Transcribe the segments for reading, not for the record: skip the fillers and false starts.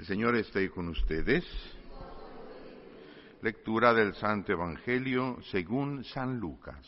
El Señor esté con ustedes. Lectura del Santo Evangelio según San Lucas.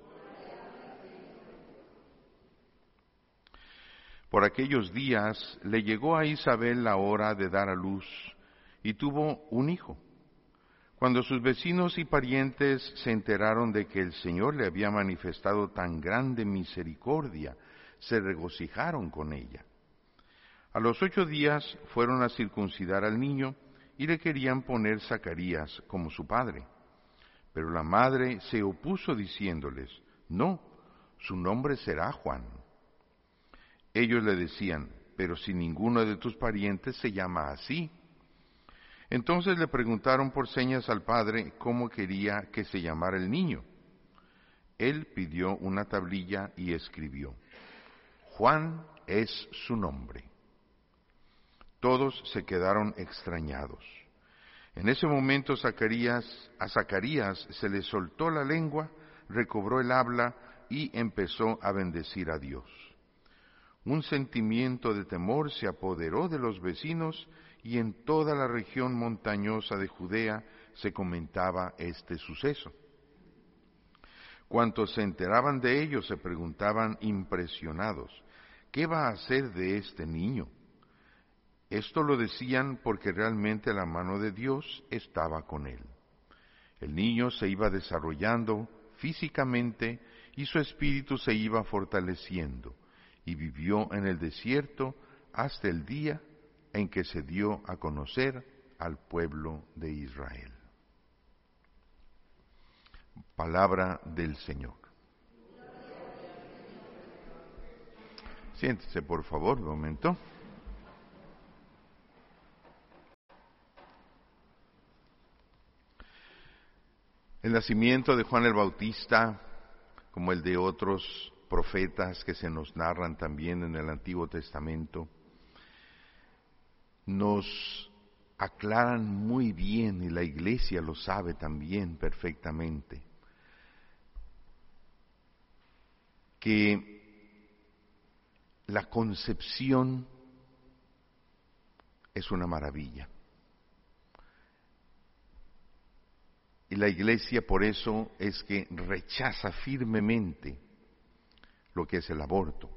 Por aquellos días le llegó a Isabel la hora de dar a luz y tuvo un hijo. Cuando sus vecinos y parientes se enteraron de que el Señor le había manifestado tan grande misericordia, se regocijaron con ella. A los 8 días fueron a circuncidar al niño y le querían poner Zacarías como su padre. Pero la madre se opuso diciéndoles: no, su nombre será Juan. Ellos le decían: pero si ninguno de tus parientes se llama así. Entonces le preguntaron por señas al padre cómo quería que se llamara el niño. Él pidió una tablilla y escribió: Juan es su nombre. Todos se quedaron extrañados. En ese momento a Zacarías se le soltó la lengua, recobró el habla y empezó a bendecir a Dios. Un sentimiento de temor se apoderó de los vecinos y en toda la región montañosa de Judea se comentaba este suceso. Cuantos se enteraban de ello se preguntaban impresionados: ¿qué va a hacer de este niño? Esto lo decían porque realmente la mano de Dios estaba con él. El niño se iba desarrollando físicamente y su espíritu se iba fortaleciendo, y vivió en el desierto hasta el día en que se dio a conocer al pueblo de Israel. Palabra del Señor. Siéntese, por favor, un momento. El nacimiento de Juan el Bautista, como el de otros profetas que se nos narran también en el Antiguo Testamento, nos aclaran muy bien, y la Iglesia lo sabe también perfectamente, que la concepción es una maravilla. Y la Iglesia por eso es que rechaza firmemente lo que es el aborto.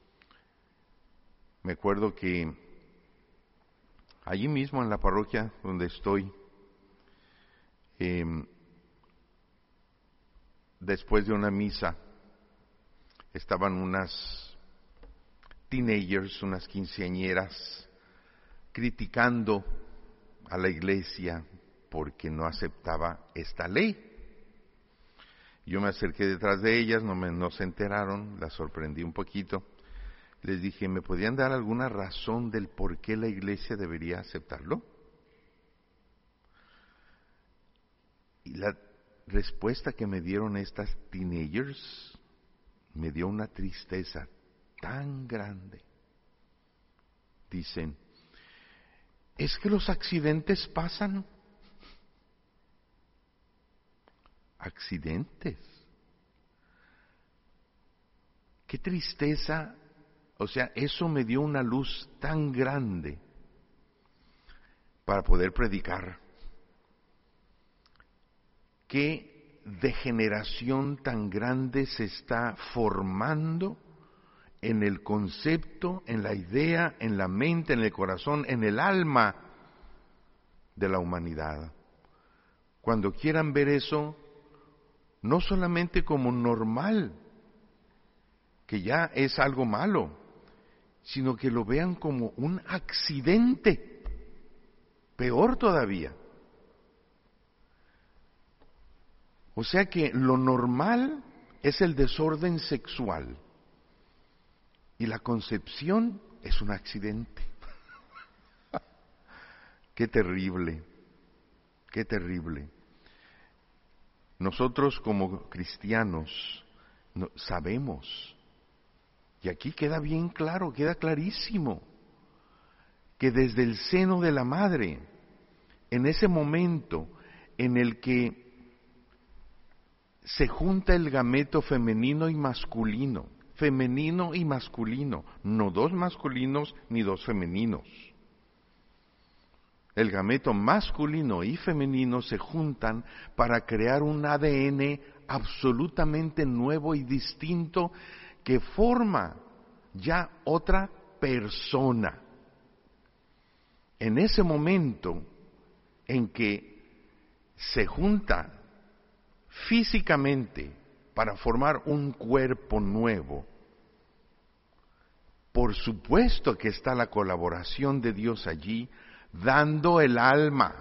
Me acuerdo que allí mismo en la parroquia donde estoy, después de una misa, estaban unas teenagers, unas quinceañeras, criticando a la Iglesia porque no aceptaba esta ley. Yo me acerqué detrás de ellas, no se enteraron, las sorprendí un poquito. Les dije: ¿me podían dar alguna razón del por qué la Iglesia debería aceptarlo? Y la respuesta que me dieron estas teenagers me dio una tristeza tan grande. Dicen: ¿es que los accidentes pasan? Accidentes. Qué tristeza. O sea, eso me dio una luz tan grande para poder predicar. Qué degeneración tan grande se está formando en el concepto, en la idea, en la mente, en el corazón, en el alma de la humanidad. Cuando quieran ver eso, no solamente como normal, que ya es algo malo, sino que lo vean como un accidente, peor todavía. O sea que lo normal es el desorden sexual y la concepción es un accidente. Qué terrible, qué terrible. Nosotros como cristianos sabemos, y aquí queda bien claro, queda clarísimo, que desde el seno de la madre, en ese momento en el que se junta el gameto femenino y masculino, no 2 masculinos ni 2 femeninos, el gameto masculino y femenino se juntan para crear un ADN absolutamente nuevo y distinto que forma ya otra persona. En ese momento en que se junta físicamente para formar un cuerpo nuevo, por supuesto que está la colaboración de Dios allí, dando el alma.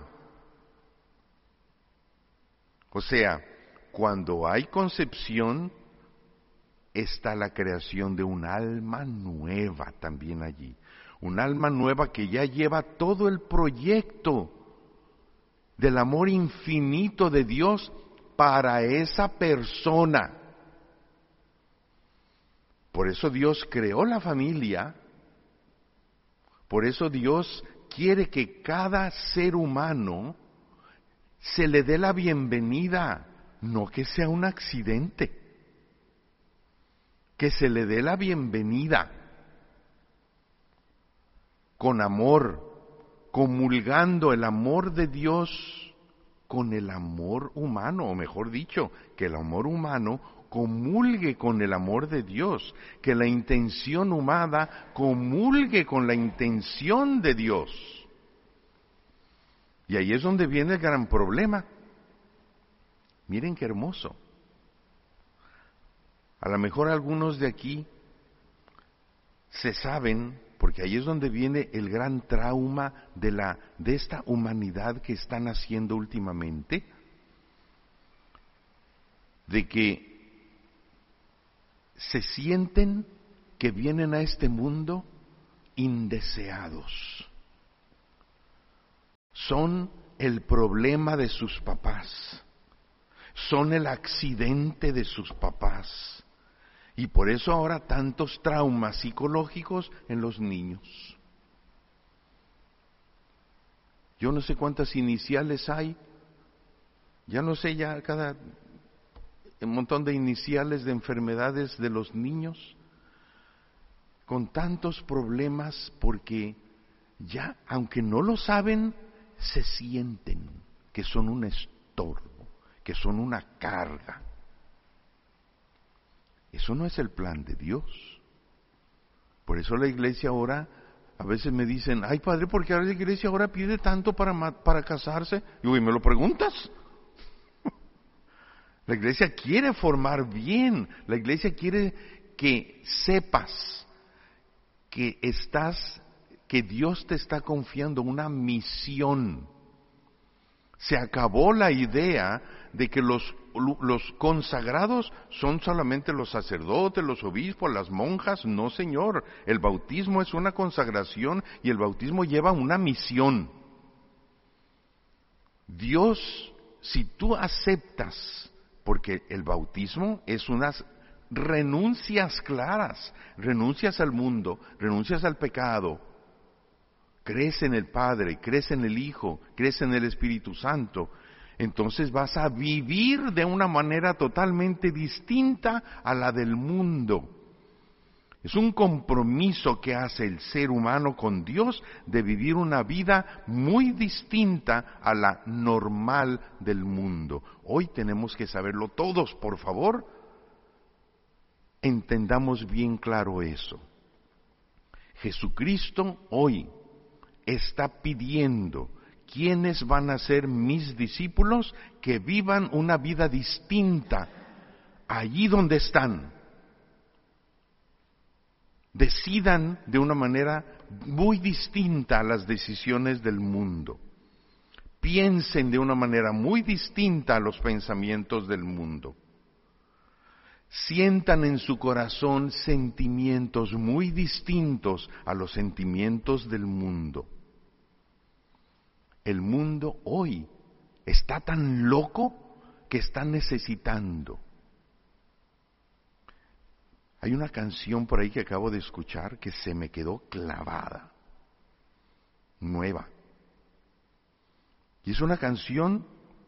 O sea, cuando hay concepción, está la creación de un alma nueva también allí. Un alma nueva que ya lleva todo el proyecto del amor infinito de Dios para esa persona. Por eso Dios creó la familia, por eso Dios quiere que cada ser humano se le dé la bienvenida, no que sea un accidente, que se le dé la bienvenida con amor, comulgando el amor de Dios con el amor humano, o mejor dicho, que el amor humano comulgue con el amor de Dios, que la intención humana comulgue con la intención de Dios. Y ahí es donde viene el gran problema. Miren qué hermoso. A lo mejor algunos de aquí se saben, porque ahí es donde viene el gran trauma de esta humanidad que está naciendo últimamente, de que se sienten que vienen a este mundo indeseados. Son el problema de sus papás, son el accidente de sus papás, y por eso ahora tantos traumas psicológicos en los niños. Yo no sé cuántas iniciales hay, ya no sé, ya cada un montón de iniciales de enfermedades de los niños, con tantos problemas porque ya, aunque no lo saben, se sienten que son un estorbo, que son una carga. Eso no es el plan de Dios. Por eso la iglesia ahora, a veces me dicen, ay padre, ¿por qué ahora la iglesia ahora pide tanto para casarse? Y ¿me lo preguntas? La iglesia quiere formar bien, la iglesia quiere que sepas que Dios te está confiando una misión. Se acabó la idea de que los consagrados son solamente los sacerdotes, los obispos, las monjas. No, señor, el bautismo es una consagración y el bautismo lleva una misión. Dios, si tú aceptas, porque el bautismo es unas renuncias claras, renuncias al mundo, renuncias al pecado, crees en el Padre, crees en el Hijo, crees en el Espíritu Santo, entonces vas a vivir de una manera totalmente distinta a la del mundo. Es un compromiso que hace el ser humano con Dios de vivir una vida muy distinta a la normal del mundo. Hoy tenemos que saberlo todos, por favor. Entendamos bien claro eso. Jesucristo hoy está pidiendo, ¿quiénes van a ser mis discípulos? Que vivan una vida distinta allí donde están. Decidan de una manera muy distinta a las decisiones del mundo. Piensen de una manera muy distinta a los pensamientos del mundo. Sientan en su corazón sentimientos muy distintos a los sentimientos del mundo. El mundo hoy está tan loco que está necesitando. Hay una canción por ahí que acabo de escuchar que se me quedó clavada, nueva. Y es una canción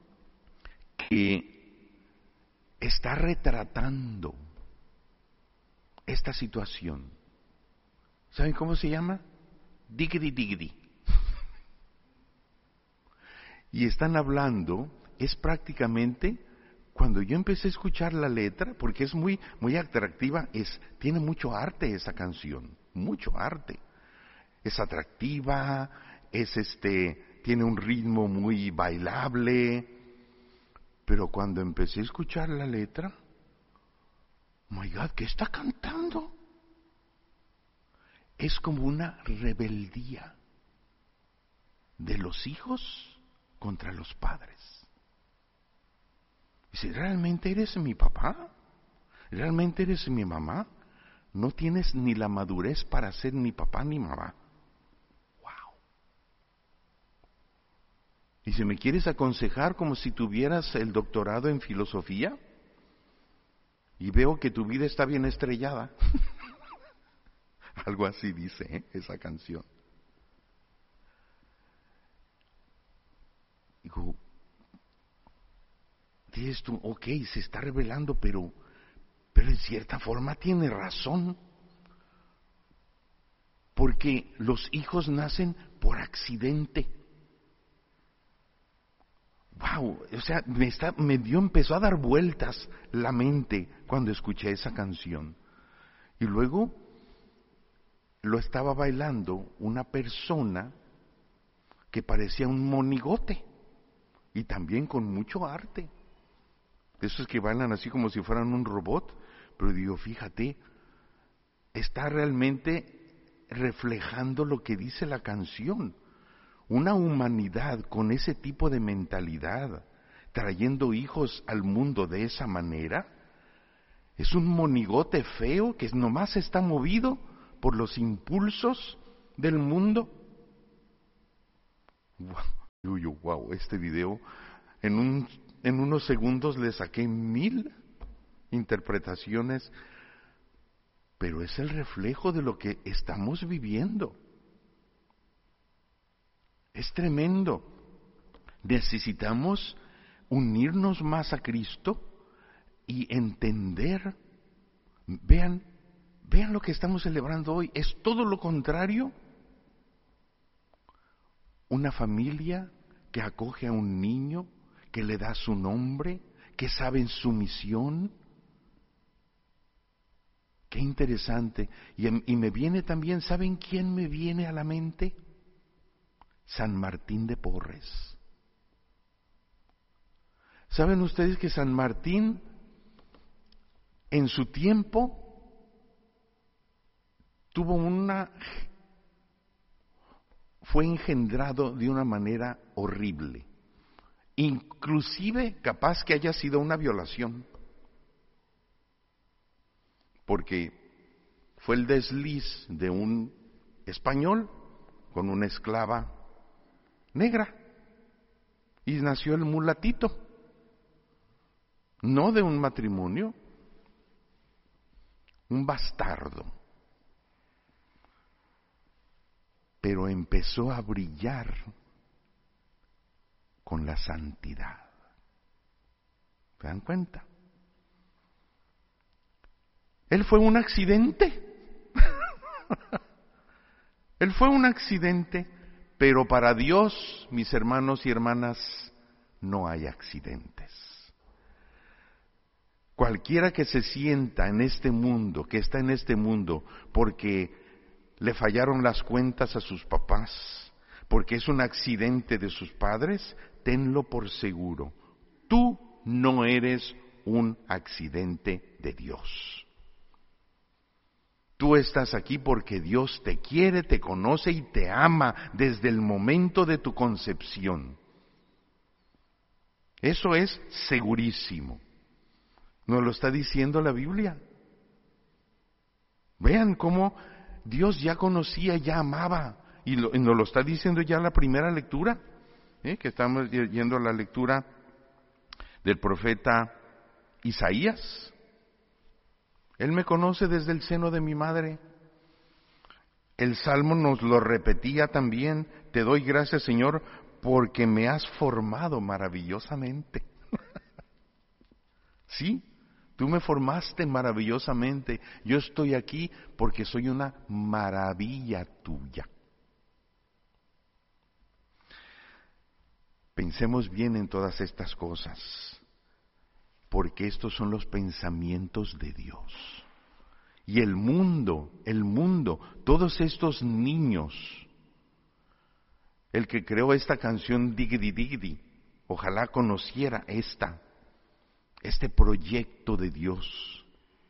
que está retratando esta situación. ¿Saben cómo se llama? Diggity Diggity. y están hablando, es prácticamente cuando yo empecé a escuchar la letra, porque es muy, muy atractiva, tiene mucho arte esa canción, mucho arte. Es atractiva, tiene un ritmo muy bailable, pero cuando empecé a escuchar la letra, my God, ¿qué está cantando? Es como una rebeldía de los hijos contra los padres. Dice, ¿realmente eres mi papá? ¿Realmente eres mi mamá? No tienes ni la madurez para ser ni papá ni mamá. Wow. Dice, ¿me quieres aconsejar como si tuvieras el doctorado en filosofía? Y veo que tu vida está bien estrellada. Algo así dice, esa canción. Digo, dices tú, ok, se está revelando, pero en cierta forma tiene razón. Porque los hijos nacen por accidente. Wow, o sea, empezó a dar vueltas la mente cuando escuché esa canción. Y luego lo estaba bailando una persona que parecía un monigote y también con mucho arte. De esos que bailan así como si fueran un robot. Pero digo, fíjate, está realmente reflejando lo que dice la canción. Una humanidad con ese tipo de mentalidad, trayendo hijos al mundo de esa manera, es un monigote feo que nomás está movido por los impulsos del mundo. Wow, este video, en unos segundos le saqué 1000 interpretaciones, pero es el reflejo de lo que estamos viviendo. Es tremendo. Necesitamos unirnos más a Cristo y entender. Vean lo que estamos celebrando hoy. Es todo lo contrario. Una familia que acoge a un niño, que le da su nombre, que sabe en su misión. Qué interesante. Y me viene también, ¿saben quién me viene a la mente? San Martín de Porres. ¿Saben ustedes que San Martín en su tiempo fue engendrado de una manera horrible, inclusive capaz que haya sido una violación, porque fue el desliz de un español con una esclava negra y nació el mulatito, no de un matrimonio, un bastardo, pero empezó a brillar con la santidad. ¿Se dan cuenta? Él fue un accidente. Él fue un accidente, pero para Dios, mis hermanos y hermanas, no hay accidentes. Cualquiera que se sienta en este mundo, que está en este mundo, porque le fallaron las cuentas a sus papás, porque es un accidente de sus padres, tenlo por seguro. Tú no eres un accidente de Dios. Tú estás aquí porque Dios te quiere, te conoce y te ama desde el momento de tu concepción. Eso es segurísimo. Nos lo está diciendo la Biblia. Vean cómo Dios ya conocía, ya amaba, y nos lo está diciendo ya la primera lectura, que estamos yendo a la lectura del profeta Isaías. Él me conoce desde el seno de mi madre. El Salmo nos lo repetía también. Te doy gracias, Señor, porque me has formado maravillosamente. Sí, tú me formaste maravillosamente. Yo estoy aquí porque soy una maravilla tuya. Pensemos bien en todas estas cosas, porque estos son los pensamientos de Dios. Y el mundo, todos estos niños, el que creó esta canción Diggity Diggity, ojalá conociera este proyecto de Dios,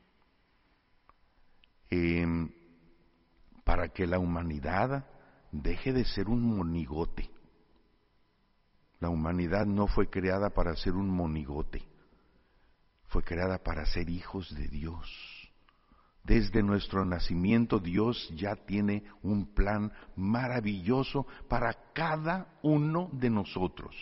para que la humanidad deje de ser un monigote. La humanidad no fue creada para ser un monigote, fue creada para ser hijos de Dios. Desde nuestro nacimiento Dios ya tiene un plan maravilloso para cada uno de nosotros.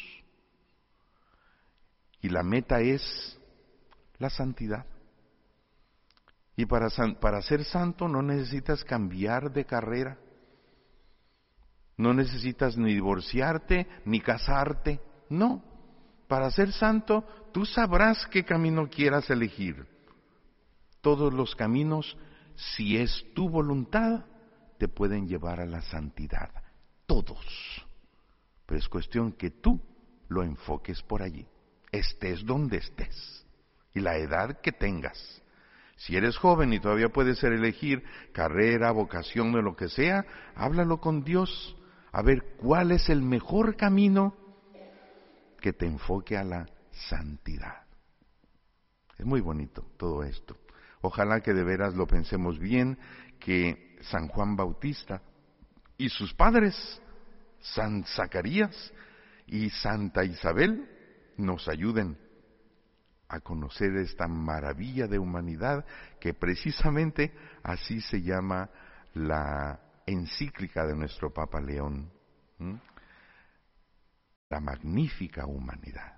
Y la meta es la santidad. Y para ser santo no necesitas cambiar de carrera. No necesitas ni divorciarte, ni casarte. No. Para ser santo, tú sabrás qué camino quieras elegir. Todos los caminos, si es tu voluntad, te pueden llevar a la santidad. Todos. Pero es cuestión que tú lo enfoques por allí. Estés donde estés. Y la edad que tengas. Si eres joven y todavía puedes elegir carrera, vocación o lo que sea, háblalo con Dios. A ver cuál es el mejor camino que te enfoque a la santidad. Es muy bonito todo esto. Ojalá que de veras lo pensemos bien, que San Juan Bautista y sus padres, San Zacarías y Santa Isabel, nos ayuden a conocer esta maravilla de humanidad que precisamente así se llama la encíclica de nuestro Papa León. La magnífica humanidad.